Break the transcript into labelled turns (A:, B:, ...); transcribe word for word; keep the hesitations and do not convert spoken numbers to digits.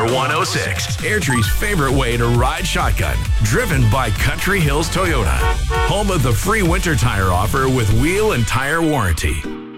A: Power one oh six, Airdrie's favorite way to ride shotgun. Driven by Country Hills Toyota, home of the free winter tire offer with wheel and tire warranty.